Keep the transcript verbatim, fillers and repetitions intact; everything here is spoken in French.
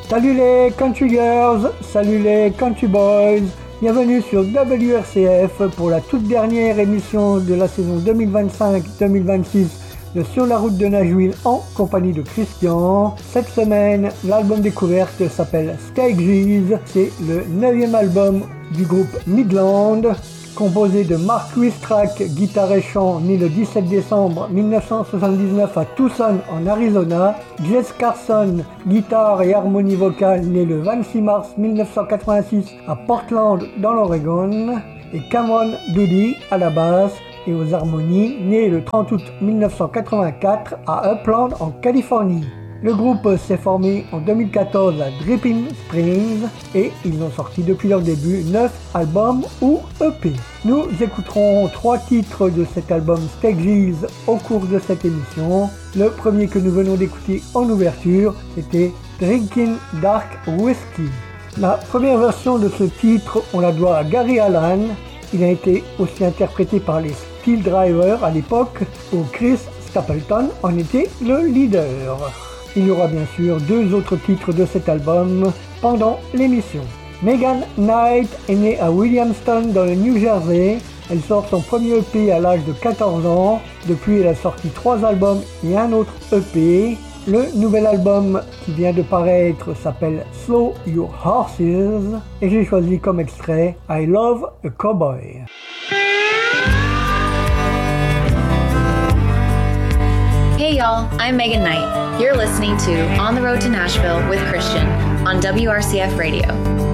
Salut les country girls, salut les country boys, bienvenue sur W R C F pour la toute dernière émission de la saison deux mille vingt-cinq deux mille vingt-six de Sur la route de Nashville en compagnie de Christian. Cette semaine, l'album découverte s'appelle Stages, c'est le neuvième album du groupe Midland, composé de Mark Wistrack, guitare et chant, né le dix-sept décembre mille neuf cent soixante-dix-neuf à Tucson en Arizona, Jess Carson, guitare et harmonie vocale, né le vingt-six mars mille neuf cent quatre-vingt-six à Portland dans l'Oregon, et Cameron Doody à la basse et aux harmonies, né le trente août mille neuf cent quatre-vingt-quatre à Upland en Californie. Le groupe s'est formé en deux mille quatorze à Dripping Springs et ils ont sorti depuis leur début neuf albums ou E P. Nous écouterons trois titres de cet album Stages au cours de cette émission. Le premier que nous venons d'écouter en ouverture, c'était Drinking Dark Whiskey. La première version de ce titre, on la doit à Gary Allan. Il a été aussi interprété par les Steel Drivers à l'époque, où Chris Stapleton en était le leader. Il y aura bien sûr deux autres titres de cet album pendant l'émission. Megan Knight est née à Williamston dans le New Jersey. Elle sort son premier E P à l'âge de quatorze ans. Depuis, elle a sorti trois albums et un autre E P. Le nouvel album qui vient de paraître s'appelle Slow Your Horses et j'ai choisi comme extrait I Love a Cowboy. Hey y'all, I'm Megan Knight. You're listening to On the Road to Nashville with Christian on W R C F Radio.